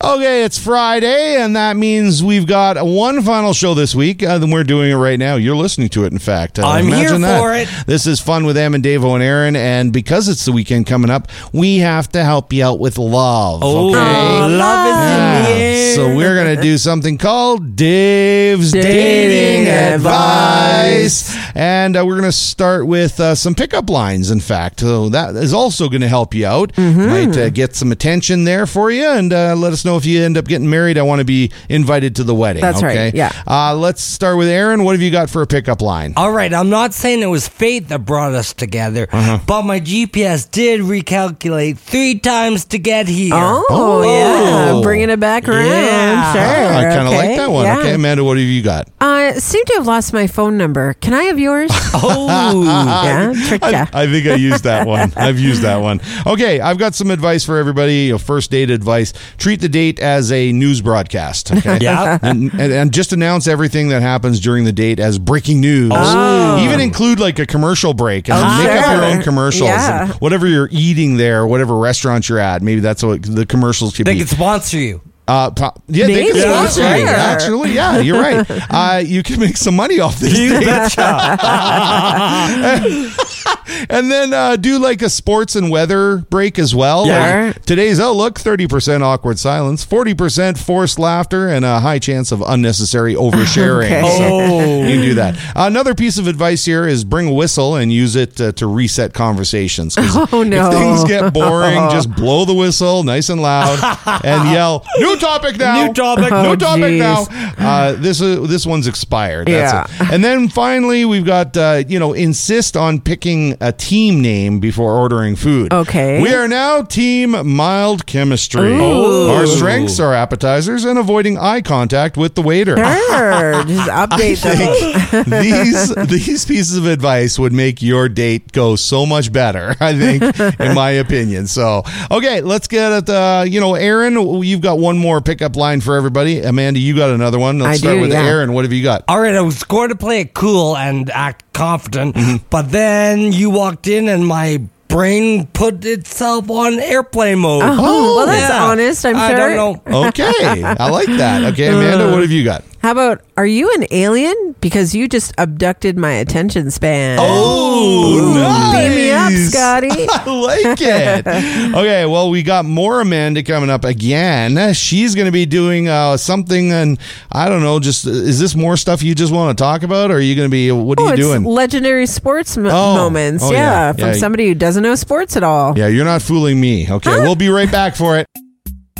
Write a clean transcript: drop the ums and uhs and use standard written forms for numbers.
Okay, it's Friday, and that means we've got one final show this week. Then we're doing it right now. You're listening to it, in fact. I'm here for it. This is Fun with Em and Davo and Aaron, and because it's the weekend coming up, we have to help you out with love. Oh, okay? love is in the air. So we're going to do something called Dave's Dating Advice. And we're going to start with some pickup lines, in fact. So that is also going to help you out. Might get some attention there for you, and let us know if you end up getting married. I want to be invited to the wedding. That's okay? right, yeah. Let's start with Aaron. What have you got for a pickup line? All right, I'm not saying it was fate that brought us together, but my GPS did recalculate 3 times to get here. Oh, yeah. Bringing it back around. Yeah. Sure. I kind of okay. like that one. Yeah. Okay, Amanda, what have you got? I seem to have lost my phone number. Can I have yours? Oh, Yeah, tricked ya. I think I used that one. I've used that one. Okay, I've got some advice for everybody. First date advice. Treat the date as a news broadcast. Okay? yeah. And just announce everything that happens during the date as breaking news. Oh. Even include like a commercial break and Oh, make up your sure. own commercials. Yeah. And whatever you're eating there, whatever restaurant you're at, maybe that's what the commercials could They be. can sponsor you. Yeah, they Maybe, can sponsor you. sure. Actually, yeah, you're right. You can make some money off this. You betcha. And then do like a sports and weather break as well. Yeah. Like today's outlook, 30% awkward silence, 40% forced laughter, and a high chance of unnecessary oversharing. Okay. So Oh. you can do that. Another piece of advice here is bring a whistle and use it to reset conversations. 'Cause Oh, no. if things get boring, just blow the whistle nice and loud and yell, new topic now. New topic. Oh, New topic geez. now. This one's expired. That's Yeah. it. And then finally, we've got, insist on picking a team name before ordering food. Okay. We are now Team Mild Chemistry. Ooh. Our strengths are appetizers and avoiding eye contact with the waiter. Sure. Just update them. These pieces of advice would make your date go so much better, I think, in my opinion. So, okay, let's get at Aaron, you've got one more pickup line for everybody. Amanda, you got another one. Let's I start do, with yeah. Aaron. What have you got? All right, I was going to play it cool and act confident, but then you walked in and my brain put itself on airplane mode. Oh, well, that's Yeah. honest, I'm I sure. don't know. Okay, I like that. Okay, Amanda, what have you got? How about, are you an alien? Because you just abducted my attention span. Oh, nice. Beam me up, Scotty. I like it. Okay, well, we got more Amanda coming up again. She's going to be doing something, and I don't know, is this more stuff you just want to talk about, or are you going to be, what are you It's doing? legendary sports moments. Oh, yeah. From Yeah. somebody who doesn't know sports at all. Yeah, you're not fooling me. Okay, we'll be right back for it.